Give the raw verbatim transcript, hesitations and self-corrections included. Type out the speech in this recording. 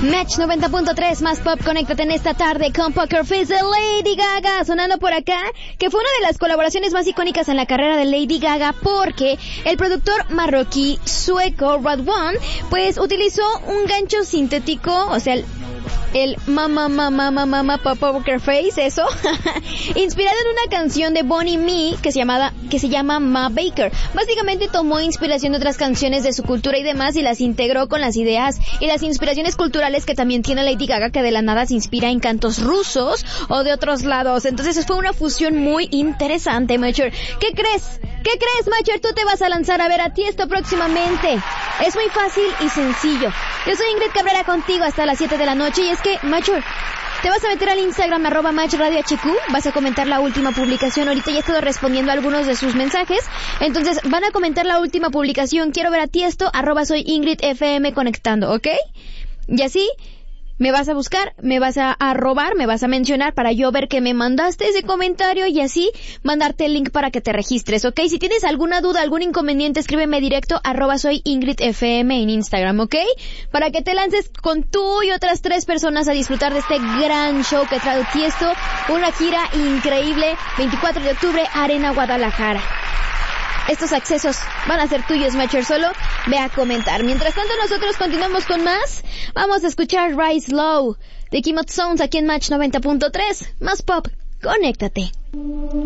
Match noventa punto tres, más pop, conéctate en esta tarde con Poker Face de Lady Gaga, sonando por acá, que fue una de las colaboraciones más icónicas en la carrera de Lady Gaga, porque el productor marroquí sueco Rod One, pues utilizó un gancho sintético, o sea, el, el mama mama mama mama Poker Face, eso, inspirado en una canción de Bonnie Me que se llamaba, que se llama Ma Baker. Básicamente tomó inspiración de otras canciones de su cultura y demás y las integró con las ideas y las inspiraciones culturales que también tiene Lady Gaga, que de la nada se inspira en cantos rusos o de otros lados. Entonces fue una fusión muy interesante, Macher. ¿Qué crees? ¿Qué crees, Macher? Tú te vas a lanzar a ver a Tiesto próximamente. Es muy fácil y sencillo. Yo soy Ingrid Cabrera contigo hasta las siete de la noche y es que, Macher, te vas a meter al Instagram arroba Match Radio H Q, vas a comentar la última publicación. Ahorita ya he estado respondiendo a algunos de sus mensajes, entonces van a comentar la última publicación. Quiero ver a Tiesto, arroba soy Ingrid F M conectando, ¿ok? Y así me vas a buscar, me vas a, a robar, me vas a mencionar para yo ver que me mandaste ese comentario y así mandarte el link para que te registres, ¿ok? Si tienes alguna duda, algún inconveniente, escríbeme directo, arroba soy Ingrid F M en Instagram, ¿ok? Para que te lances con tú y otras tres personas a disfrutar de este gran show que trae Tiesto, una gira increíble, veinticuatro de octubre, Arena Guadalajara. Estos accesos van a ser tuyos, Matcher, solo ve a comentar. Mientras tanto, nosotros continuamos con más. Vamos a escuchar Rise Low de Kimot Sounds aquí en Match noventa punto tres. Más pop, conéctate.